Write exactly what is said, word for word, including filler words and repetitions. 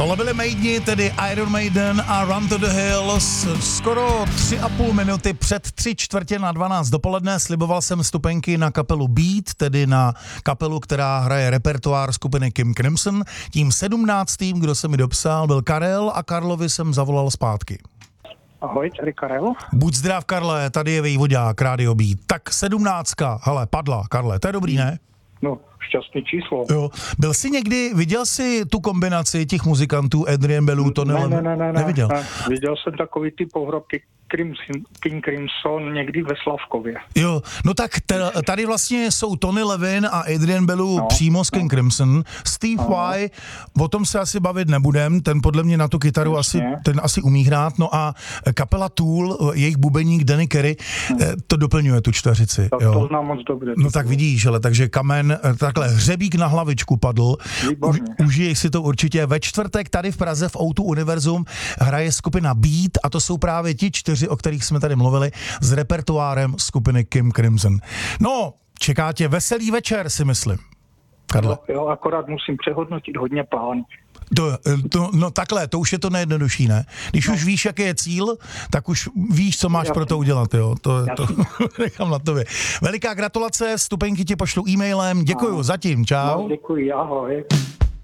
Tohle byly Maideni, tedy Iron Maiden a Run to the Hills. Skoro tři a půl minuty před tři čtvrtě na dvanáct dopoledne sliboval jsem vstupenky na kapelu Beat, tedy na kapelu, která hraje repertoár skupiny King Crimson. Tím sedmnáctým, kdo se mi dopsal, byl Karel a Karlovi jsem zavolal zpátky. Ahoj, tady Karel. Buď zdrav, Karle, tady je Vejvodák, Rádio Beat. Tak sedmnáctka, hele, padla, Karle, to je dobrý, ne? No, šťastný číslo. Jo. Byl jsi někdy, viděl jsi tu kombinaci těch muzikantů, Adrian Belew, Tony Ne, Levin? ne, ne, ne, Neviděl? ne. Viděl jsem takový ty pohrobky Crimson, King Crimson někdy ve Slavkově. Jo, no tak t- tady vlastně jsou Tony Levin a Adrian Belew No, přímo z King no. Crimson. Steve No. Vai, o tom se asi bavit nebudem, ten podle mě na tu kytaru asi, Jasně. ten asi umí hrát. No a kapela Tool, jejich bubeník Danny Carey, eh, to doplňuje tu čtveřici. Tak Jo. to znám moc dobře. No tak vidíš, ale takže kamen, eh, takhle hřebík na hlavičku padl. Výborně. U, užiješ si to určitě. Ve čtvrtek tady v Praze v O dva Univerzum hraje skupina Beat a to jsou právě ti čtyři, o kterých jsme tady mluvili, s repertoárem skupiny King Crimson. No, čeká tě veselý večer, si myslím. Karle. Jo, jo, akorát musím přehodnotit hodně plán. To, to, no takhle, to už je to nejjednodušší, ne? Když no. už víš, jaký je cíl, tak už víš, co máš Jasný. pro to udělat, jo. To, to nechám na tobě. Veliká gratulace, vstupenky ti pošlu e-mailem, děkuju, No. zatím, čau. No, děkuji, ahoj.